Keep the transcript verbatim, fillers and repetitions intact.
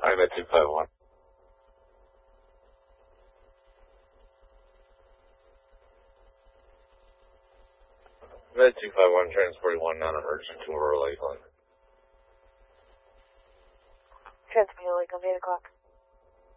I'm at two five one. Med two five one, transporting one non-emergent to Aurora Lakeland. Transporting Lakeland, eight o'clock.